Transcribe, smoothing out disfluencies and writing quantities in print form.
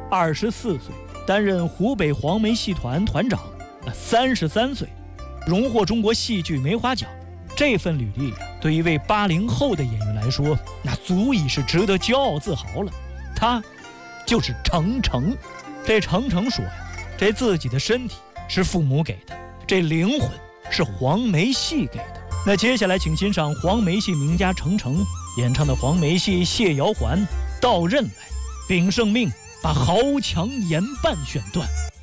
24岁，担任湖北黄梅戏团团长，33岁，荣获中国戏剧梅花奖。这份履历对一位80后的演员来说，那足以是值得骄傲自豪了。他就是程程。这程程说呀，这自己的身体是父母给的，这灵魂是黄梅戏给的。那接下来请欣赏黄梅戏名家程程演唱的黄梅戏《谢瑶环》，到任来，秉圣命把豪强言伴选段。